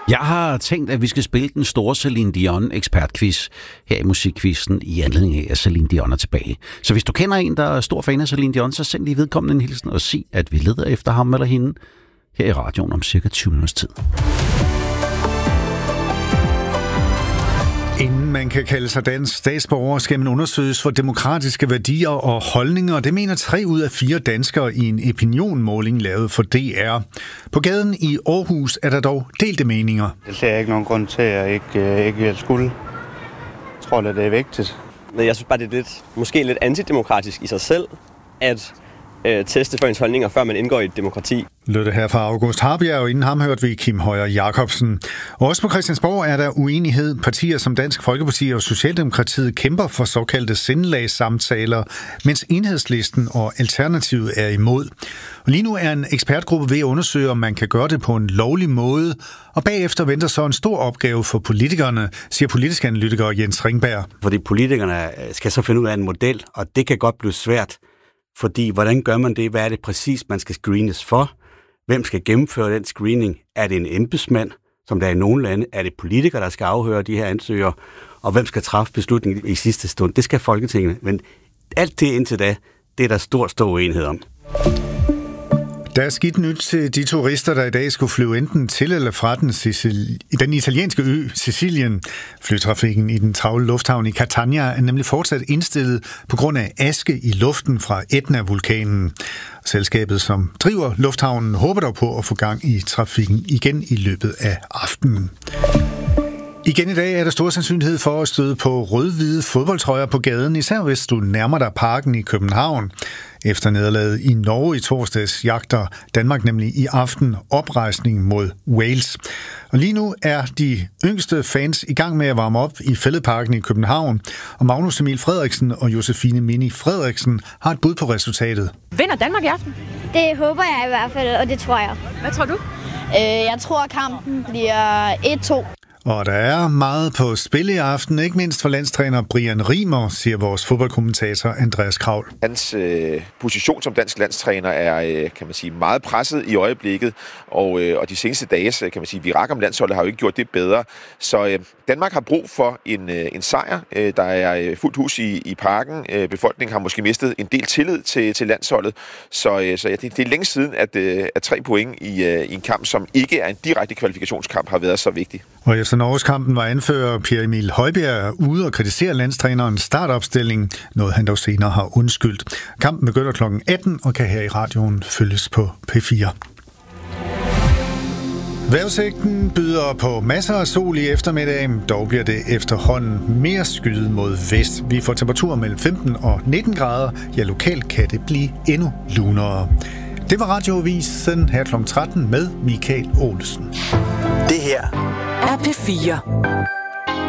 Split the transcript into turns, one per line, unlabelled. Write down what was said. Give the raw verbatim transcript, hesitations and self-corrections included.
Jeg har tænkt, at vi skal spille den store Celine Dion ekspertquiz her i Musikquizzen i anledning af, at Celine Dion er tilbage. Så hvis du kender en, der er stor fan af Celine Dion, så send lige vedkommende en hilsen og sig, at vi leder efter ham eller hende her i radioen om cirka tyve minutters tid.
Inden man kan kalde sig dansk statsborger, skal man undersøges for demokratiske værdier og holdninger. Det mener tre ud af fire danskere i en opinionmåling lavet for D R. På gaden i Aarhus er der dog delte meninger.
Jeg ser ikke nogen grund til, at jeg ikke, ikke vil skulle. Jeg tror, at det er vigtigt.
Jeg synes bare, det er lidt, måske lidt antidemokratisk i sig selv, at øh, teste for ens holdninger, før man indgår i et demokrati.
Lød det her fra August Harbjerg, og inden ham hørte vi Kim Højer Jacobsen. Også på Christiansborg er der uenighed. Partier som Dansk Folkeparti og Socialdemokratiet kæmper for såkaldte sindelagssamtaler, mens Enhedslisten og Alternativet er imod. Og lige nu er en ekspertgruppe ved at undersøge, om man kan gøre det på en lovlig måde, og bagefter venter så en stor opgave for politikerne, siger politisk analytiker Jens Ringberg.
Fordi politikerne skal så finde ud af en model, og det kan godt blive svært. Fordi hvordan gør man det? Hvad er det præcis, man skal screenes for? Hvem skal gennemføre den screening? Er det en embedsmand, som der er i nogle lande? Er det politikere, der skal afhøre de her ansøgere? Og hvem skal træffe beslutningen i sidste stund? Det skal Folketinget. Men alt det indtil da, det er der stor, stor uenighed om.
Der er skidt nyt til de turister, der i dag skulle flyve enten til eller fra den, Sicil- den italienske ø Sicilien. Flytrafikken i den travle lufthavn i Catania er nemlig fortsat indstillet på grund af aske i luften fra Etna-vulkanen. Selskabet, som driver lufthavnen, håber dog på at få gang i trafikken igen i løbet af aftenen. Igen i dag er der stor sandsynlighed for at støde på rød-hvide fodboldtrøjer på gaden, især hvis du nærmer dig parken i København. Efter nederlaget i Norge i torsdags jagter Danmark nemlig i aften oprejsning mod Wales. Og lige nu er de yngste fans i gang med at varme op i Fælledparken i København, og Magnus Emil Frederiksen og Josefine Mini Frederiksen har et bud på resultatet.
Vinder Danmark i aften?
Det håber jeg i hvert fald, og det tror jeg.
Hvad tror du?
Øh, jeg tror, at kampen bliver et to.
Og der er meget på spil i aften, ikke mindst for landstræner Brian Rimer, siger vores fodboldkommentator Andreas Kravl.
Hans øh, position som dansk landstræner er, øh, kan man sige, meget presset i øjeblikket, og, øh, og de seneste dages, kan man sige, virak om landsholdet har jo ikke gjort det bedre. Så øh, Danmark har brug for en, øh, en sejr. Øh, der er fuldt hus i, i parken. Øh, befolkningen har måske mistet en del tillid til, til landsholdet. Så, øh, så ja, det, det er længe siden, at, øh, at tre point i, øh, i en kamp, som ikke er en direkte kvalifikationskamp, har været så vigtig.
Og efter Norgeskampen var anfører Pierre Emil Højbjerg ude og kritisere landstrænerens startopstilling, noget han dog senere har undskyldt. Kampen begynder klokken atten og kan her i radioen følges på P fire. Vejrudsigten byder på masser af sol i eftermiddagen, dog bliver det efterhånden mere skyet mod vest. Vi får temperaturer mellem femten og nitten grader, ja lokalt kan det blive endnu lunere. Det var Radioavisen her klokken tretten med Michael Olsen.
Det her er P fire.